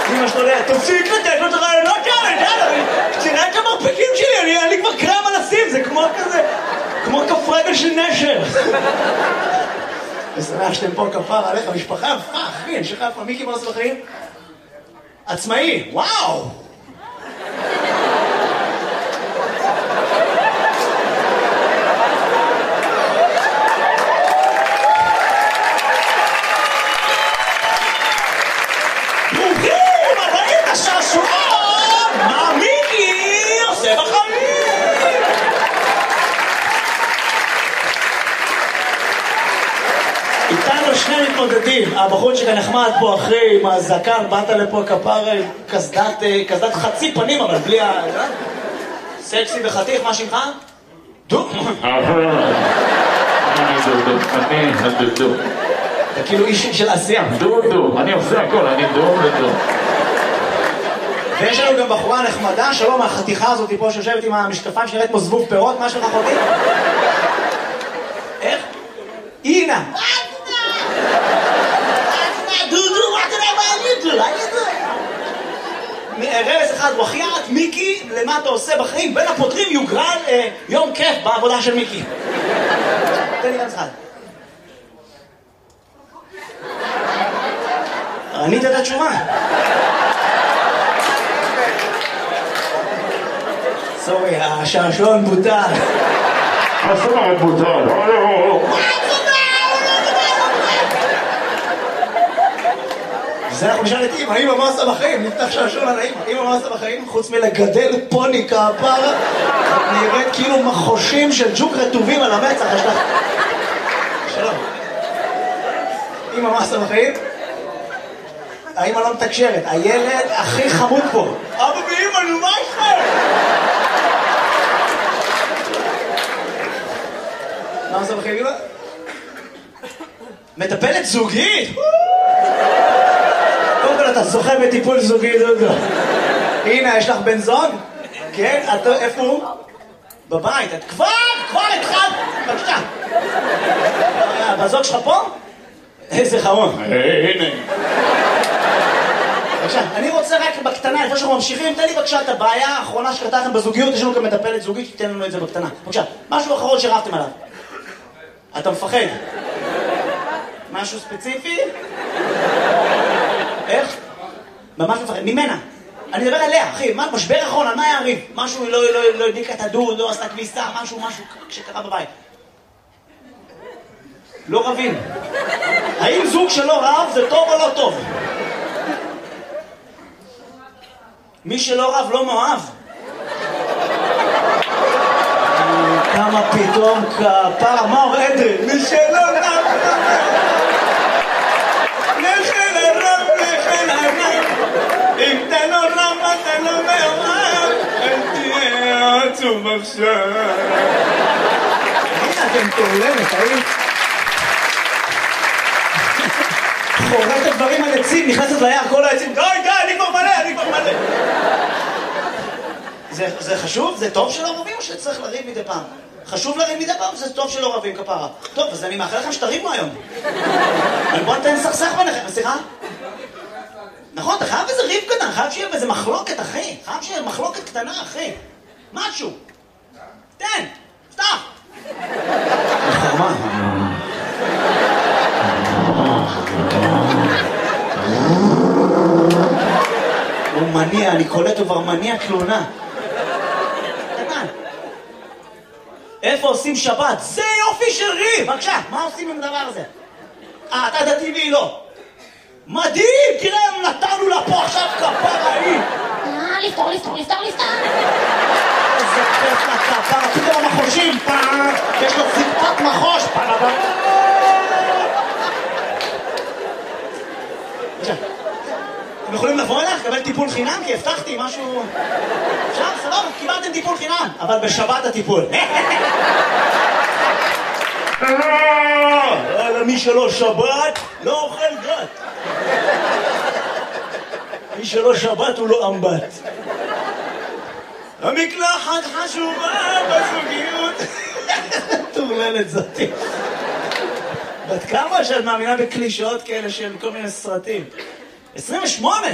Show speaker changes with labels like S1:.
S1: אמא שלו ליד, תפסיק לתת לו את הרעיונות האלה, תראה את המרפקים שלי, אני כבר קרם על השים, זה כמו כזה, כמו כף רגל של נשר. ושמח שאתם פה כפר עליך, משפחה יפה, אחי, אני שחרר פה, מיקי מה עושה בחיים? עצמאי, וואו! ברוכים הבאים לשעשועון! מה מיקי עושה בחיים? איתנו שני מתמודדים, הבחורצ'יק הנחמד פה אחרי עם הזקן, באת לפה כפר קסדת חצי פנים אבל בלי ה... סקסי וחתיך, מה שמך? דו?
S2: אני דודו.
S1: אתה כאילו איש של עשייה.
S2: דודו, אני עושה הכל, אני דודו.
S1: ויש לנו גם בחורה נחמדה, שלום, החתיכה הזאת פה שיושבת עם המשקפיים שנראית כמו זבוב פירות, מה שלך חותי? איך? אינה! רמז אחד וחיית, מיקי, למה אתה עושה בחיים? בין הפותרים יוגרל יום כיף בעבודה של מיקי. תן לי רמז אחד. ענית את התשובה. סורי, השעשועון בוטל.
S2: הסמרת בוטל.
S1: זה אנחנו נשאל את אמא, אמא מה עושה בחיים? נפתח שעשועון על האמא, אמא מה עושה בחיים? חוץ מלגדל פוני כפרה, נראית כאילו מחושים של ג'וק רטובים על המצח, יש לך... שלום. אמא מה עושה בחיים? האמא לא מתקשרת, הילד הכי חמוד פה. אבא ואמא, נו מה יש לך? מה עושה בחיים אמא? מטפלת זוגית? קודם כל אתה זוכה בטיפול זוגי, דודו. הנה, יש לך בן זוג? כן? איפה הוא? בבית. את כבר התחלת. בבקשה. בזוג שלך פה? איזה חמוד.
S2: הנה.
S1: בבקשה, אני רוצה רק בקטנה, לפני שאנחנו ממשיכים, תן לי בבקשה את הבעיה האחרונה שקרתה לכם בזוגיות, יש לנו גם מטפלת זוגית, תתן לנו את זה בקטנה. בבקשה, משהו אחרון שרבתם עליו. אתה מפחד. משהו ספציפי? איך? ממש מפחד, ממנה. אני מדבר עליה, אחי, משבר אחרון, על מה היה הריב? משהו לא הדליקה את הדוד, לא עשתה כביסה, משהו שקרה בבית. לא רבים. האם זוג שלא רב זה טוב או לא טוב? מי שלא רב לא מאוהב. כמה פתאום כפרה, מה אומר אדרי? מי שלא רב אם אתה לא רב, אתה לא מאוהב, אל תהיה עצוב עכשיו. הנה אתם תעולמת, האם? חורט הדברים על עצים, נכנסת ליער, כל העצים, די, אני כבר מלא. זה חשוב? זה טוב שלא רבים או שצריך לריב מדי פעם? חשוב לריב מדי פעם, זה טוב שלא רבים כפרה. טוב, אז אני מאחל לכם שתריבו היום. בוא נתן סכסך ביניכם, סליחה? נכון, אתה חייב איזה ריב קטן, חייב שיהיה איזה מחלוקת, אחי. חייב שיהיה מחלוקת קטנה, אחי. משהו. תן, פתח. חרמה. הוא מניע, אני קולט, הוא כבר מניע תלונה. קטן. איפה עושים שבת? זה יופי של ריב. בבקשה, מה עושים עם הדבר הזה? אתה דתי והיא לא. מדהים, תראה, נתנו לה פה עכשיו כפרה היא.
S3: לפתור.
S1: איזה כיף לכפרה, פתאום המחושים, יש לו זיקפת מחוש. אתם יכולים לבוא אליך, לקבל טיפול חינם, כי הבטחתי משהו... אפשר, סבבה, קיבלתם טיפול חינם, אבל בשבת הטיפול. מי שלא שבת, לא אוכל גת. מי שלא שבת הוא לא אמבט. המקלחת חשובה בזוגיות. תורללת זאתי. בת כמה שאת מאמינה בקלישאות כאלה של כל מיני סרטים? 28!